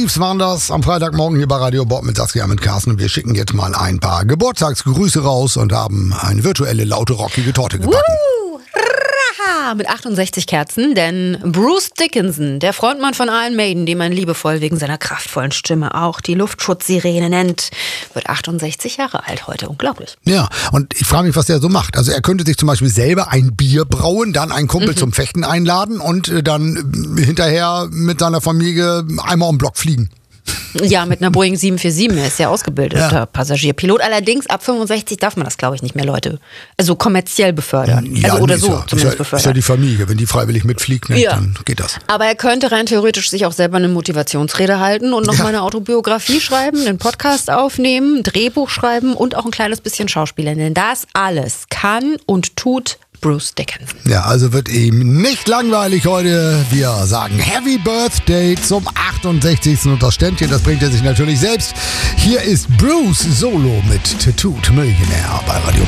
Moves waren das am Freitagmorgen hier bei Radio Bob mit Saskia, mit Carsten. Wir schicken jetzt mal ein paar Geburtstagsgrüße raus und haben eine virtuelle, laute, rockige Torte gebacken. Mit 68 Kerzen, denn Bruce Dickinson, der Frontmann von Iron Maiden, den man liebevoll wegen seiner kraftvollen Stimme auch die Luftschutzsirene nennt, wird 68 Jahre alt heute. Unglaublich. Ja, und ich frage mich, was der so macht. Also er könnte sich zum Beispiel selber ein Bier brauen, dann einen Kumpel zum Fechten einladen und dann hinterher mit seiner Familie einmal um den Block fliegen. Ja, mit einer Boeing 747. Er ist ja ausgebildeter Passagierpilot. Allerdings ab 65 darf man das, glaube ich, nicht mehr, Leute. Also kommerziell befördern. Ja, also oder nee, so ja, zumindest ist befördern. ja die Familie. Wenn die freiwillig mitfliegt, ne, dann geht das. Aber er könnte rein theoretisch sich auch selber eine Motivationsrede halten und noch mal eine Autobiografie schreiben, einen Podcast aufnehmen, ein Drehbuch schreiben und auch ein kleines bisschen Schauspieler. Denn das alles kann und tut Bruce Dickinson. Ja, also wird ihm nicht langweilig heute. Wir sagen Happy Birthday zum 68. Und das Ständchen, das bringt er sich natürlich selbst. Hier ist Bruce Solo mit Tattooed Millionär bei Radio